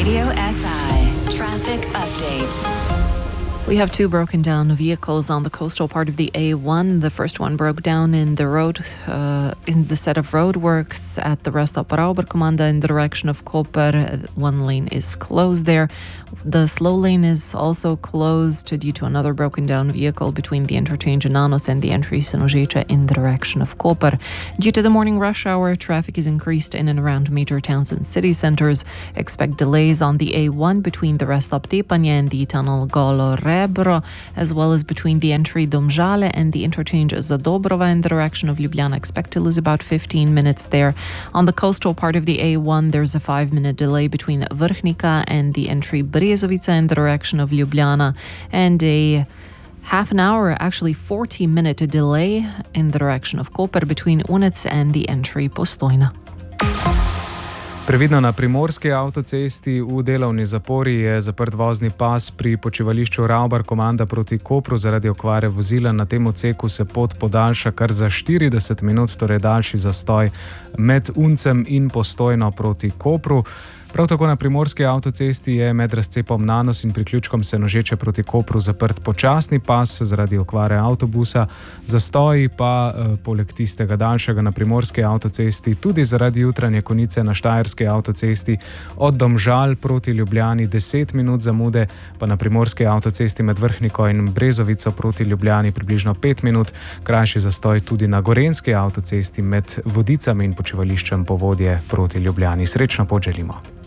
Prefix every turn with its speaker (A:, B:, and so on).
A: Radio SI Traffic Update.
B: We have two broken down vehicles on the coastal part of the A1. The first one broke down in the road, in the set of roadworks at the rest stop Rauberkommanda in the direction of Koper. One lane is closed there. The slow lane is also closed due to another broken down vehicle between the interchange Ananos and the entry Senožecha in the direction of Koper. Due to the morning rush hour, traffic is increased in and around major towns and city centres. Expect delays on the A1 between the rest stop Tepanje and the tunnel Golo Rebro, as well as between the entry Domžale and the interchange Zadobrova in the direction of Ljubljana. Expect to lose about 15 minutes there. On the coastal part of the A1, there's a 5-minute delay between Vrhnika and the entry Brezovica in the direction of Ljubljana, and a half an hour, actually 40-minute delay in the direction of Koper between Unec and the entry Postojna.
C: Previdno na primorski avtocesti v delovni zapori je zaprt vozni pas pri počivališču Rauberkommanda proti Kopru zaradi okvare vozila. Na tem odseku se pot podaljša kar za 40 minut, torej daljši zastoj med Uncem in Postojno proti Kopru. Prav tako na primorski avtocesti je med razcepom Nanos in priključkom Senožeče proti Kopru zaprt počasni pas zaradi okvare avtobusa. Zastoji pa poleg tistega daljšega na primorski avtocesti tudi zaradi jutranje konice na štajerski avtocesti od Domžal proti Ljubljani 10 minut zamude, pa na primorski avtocesti med Vrhniko in Brezovico proti Ljubljani približno 5 minut, krajši zastoj tudi na gorenjski avtocesti med Vodicami in počivališčem Povodje proti Ljubljani. Srečno pot želimo.